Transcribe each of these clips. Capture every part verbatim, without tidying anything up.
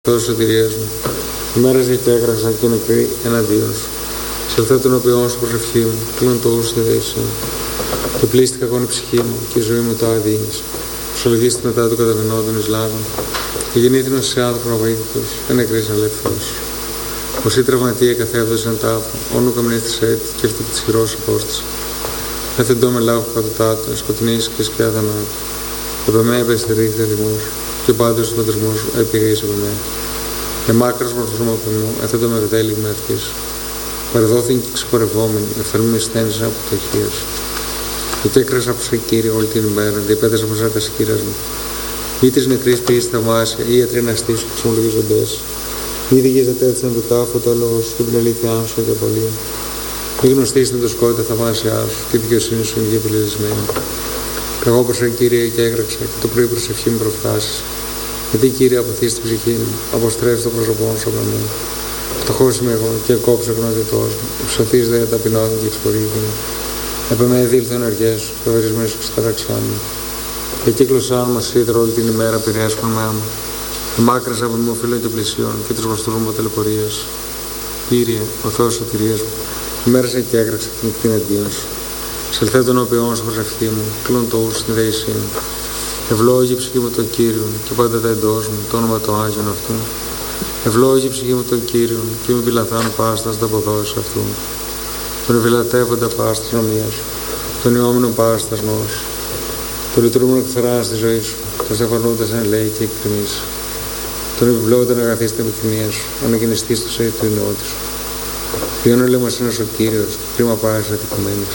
Θεός σωτηρίας μου, ημέραζε και έγραψα και νεκρή εναντίον σου. Σε τον οποίον σου προσευχή μου, κλείνω το ούς στη δέση μου. Και πλήστηκα εγώ η ψυχή μου και η ζωή μου το αδίνησε. Προσολογίστη μετά του καταβαινόντων εις λάδων. Και γεννήθηνος σε άνθρωπον αβοήθητος, δεν εκρής ελεύθερος. Πως ή τραυματία καθέβδος εν τάφο, όνου καμνίστης έτη και αυτή της χειρός απόσταση. Έθεντό με λάβω πατωτάτο, σκοτεινής και σκιά θανάτου. Επ' εμέ επεστερήθη δημός, και πάντως ο πατρισμός σου επηγείς επ' εμέ. Και μάκρας μορφωσμό από μου, έθεντο με βδέλιγμα ευχής. Παρεδόθην και ξεπορευόμενη, ευθερμή στένιζα από το χείο σου. Γιατί έκρασα από σε Κύριε όλη την ημέρα, διεπέτασα από τα σκύρας μου. Ή της νεκρής ποιής θαυμάσια, ή ιατρή να στήσω και ξεμολογίζοντές. Μη διγίζετε έτσι εν το τάφο το λόγο σου και την αλήθειά σου και πολύ. Μη γνωστήσετε το σκότη τα θαυμάσια σου και η δικαιοσύνη σου είναι γεπιλισμένη. Καγώ προς εν Κύριε και έγραξα και το πρωί προσευχή μου προφθάσεις. Γιατί Κύριε αποθείς την ψυχή μου, αποστρέφεις το πρόσωπό σου από μένα. Φτωχός είμαι εγώ και κόψω γνωριτός μου, ψωθείς δε ταπεινώδη και εξπορήγη. Επ' εμέ δήλθον ενεργές σου, φοβερισμένοι σου ξεταραξάν μου. Και κύκλωσάν μας σύντρο όλη την ημέρα πειραίσκον με άμα. Και μάκρες από μου φίλων και πλησίων και τους βαστούν μου τελεπορίας. Κύριε, ο Θεός σωτηρίας μου, ημέρασε και έγραξε την νυχτήν εντίον σου. Σελθέ τον όποιον σου προσευχή μου, κλείνω το ους στην δεησή μου. Ευλόγη η ψυχή μου τον Κύριον και πάντα τα εντός μου, το όνομα το Άγιον αυτού. Ευλόγη η ψυχή μου τον Κύριον και μη πιλαθάν πάστας τα αποδόσεις αυτού. Τον ευηλατεύοντα πάστας νομίας, τον ιόμενο πάστας νόσου. Τον λειτουργούμενο εκφερά στη ζωή σου, τον στεφανούντας εν λέει και εκτιμής. Τον επιβλώοντα να αγαθείς την επιθυμία σου, αναγενιστείς το σέι του ενώτη σου. Ποιον ελέμας είναι ο Κύριος, κρίμα πάρεις ατυχημένης.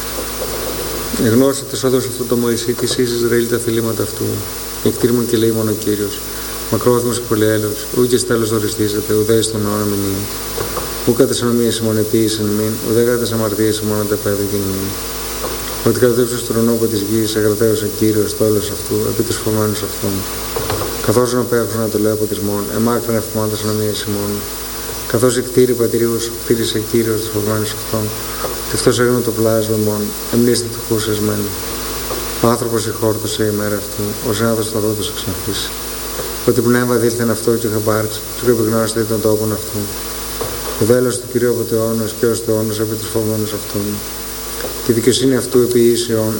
Εγνώρισε τες όδους αυτού το Μωυσή, της εις Ισραήλ τα θελήματα αυτού. Εκτήρημον και λέει μόνο ο Κύριος. Μακρόθυμος και πολυέλεος, ου και στέλος οριστήσατε, ουδέ στον όρο μηνύν. Ου κατά τις ανομίες ημών επίησεν ημίν, ουδέ κατά τις αμαρτίες ημών ανταπέδωκεν ημίν. Ότι κατέβησες του ρονόπου της γης, εγρατέωσε Κύριος το όλος αυτού, επί τους φωμένους αυτών. Καθώς να πέφτουν να το λέω από τις μόν, εμάκραν ευκομάν τις ανομίες ημών. Καθώς εκτήρη πατηρίους, κτήρισε Κύριος τους φωμένους αυτών. Και αυτός έγινε το πλάσμα μόν, εμνίστη του χούσεσμένου. Ο άνθρωπος ηχόρτωσε η μέρα αυτού, ο Σύναδος το ρότος εξανθήσει. Ότι πνεύμα δήλθεν αυτό και είχα πάρξει, και επιγνώστε τον τόπον αυτού. Ο δέλος του Κυρίου από το αιώνος και ως το αιώνος επί τους φοβμένους αυτών. Και η δικαιοσύνη αυτού επί ίσιον,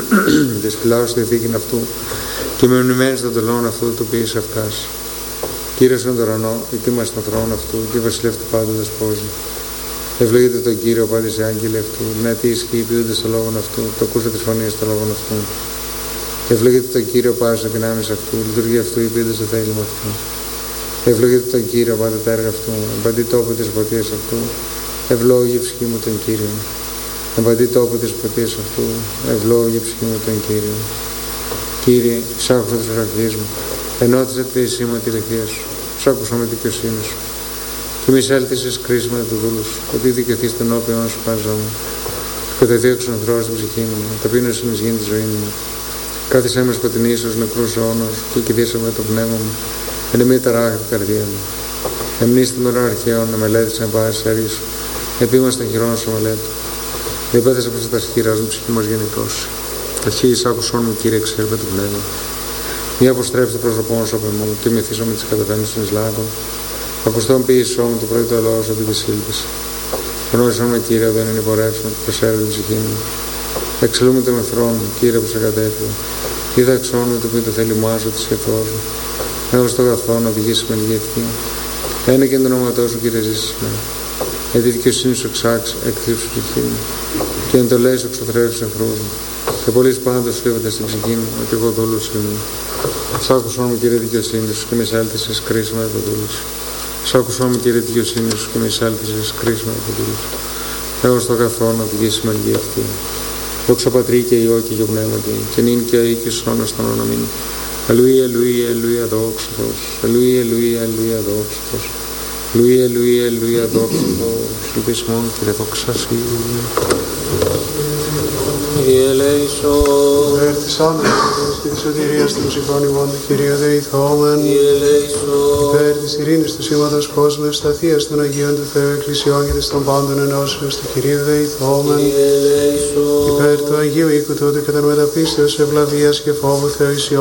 και σπηλάω στη θήκην αυτού, και με μνημένης των τελών αυτού του ποιήσε αυτάς. Κύριος τον ουρανό, ητήμας στον θρόνο αυτού, και βασιλεύ του πάντου δεσπόζει. Ευλογείτε τον Κύριο πάντες οι άγγελοι αυτού, δυνατοί ισχύοι ποιούνται στο λόγον αυτού, το ακούσε της φωνής στο λόγον αυτού. Ευλογείτε τον Κύριο πάντες οι δυνάμεις αυτού, λειτουργία αυτού ποιούνται στο θέλημα αυτού. Ευλογείτε τον Κύριο πάντα τα έργα αυτού, εμπαντή τόπο της ποτίας αυτού, ευλόγη η ψυχή μου τον Κύριο. Εμπαντή τόπο της ποτίας αυτού, ευλόγη η ψυχή μου τον Κύριο. Κύριε, σ' άκουσα της φραγής μου, ενώτισε τη σήμα τη λυθία σου, σ' άκουσα με δικαιοσύνη σου. Και μη σέλθησες κρίσιμα του δούλου σου, ότι δικαιωθείς τον όποιον σου χάζομαι. Κατεδίωξον ανθρώπου στην ψυχή μου, ταπείνωσον εις γήν τη ζωή μου. Κάθισέ με σκοτεινής ως νεκρούς αιώνος, και κηδήσω με το πνεύμα μου, εν εμή ταράχα την καρδία μου. Εμνήστη μερών αρχαίων, να μελέτησαν πάση σέρι σου, επίμας των χειρών σου μελέτου. Διαπέθασα προς τα σχήρας μου, ψυχή μας γεννητός. Ταχύ εις άκουσόν μου, Κύριε, εξέρβε το πνεύμα. Μη αποστρέψει το πρόσωπό σου από μου, και μυθίσω με τις καταβαίνεις των Ισλάδων. Ακουστόν ποιησό μου το πρωί το λόγο σου επί της σύλληπης. Γνώρισαν με Κύριε, δεν είναι υπορεύσιμο, και προσέρβε την ψυχή μου. Εξελούμε τον εχθρό μου, Κύριε, που σε κατέφυγε. Είδα εξώνου το οποίο το θέλει μάζω τη σχεθός μου. Έχω στο αγαθό να οδηγήσει με λίγη ευχή. Ένα και το όνοματό σου, Κύριε, ζήσεις με. Γιατί η δικαιοσύνη σου εξάξει, εκθύψου ψυχή μου. Και εν το λέει σου εξωθρεύει του εχθρού μου. Και πολλοί πάντως λείβονται στην ψυχή μου, ότι εγώ δούλος είμαι. Σ' άκουσόν μου, Κύριε, δικαιοσύνη σου, και με εισάλθησες κρίσιμα από το δούλο σου. Σ' άκουσόν μου, Κύριε, δικαιοσύνη σου, και με εισάλθησες κρίσιμα από το δούλο σου. Έχω στο αγαθό να οδηγήσει με λίγη ευχή. Δόξα Πατρί και Υιό και Υιό Πνεύματι, και νυν και αεί και σώνος των ονομήν. Αλληλούια, αλληλούια, αλληλούια, δόξα Θεός. Αλληλούια, αλληλούια, αλληλούια, δόξα Θεός. Αλληλούια, αλληλούια, αλληλούια, δόξα Θεός. Ελπισμόν, Κύριε, δόξα Συ. Κύριε ελέησον. Υπέρ της άμεσης και της σωτηρίας των ψυχών ημών, Κύριε δεηθόμεν. Κύριε ελέησον. Υπέρ της ειρήνης του σήματος κόσμου, ευσταθίας των Αγίων του Θεού Εκκλησιών και της των πάντων ενώσεως, του Κύριε δεηθόμεν. Κύριε ελέησον. Υπέρ του Αγίου οίκου τούτου και των μεταπίστεως ευλαβίας και φόβου Θεού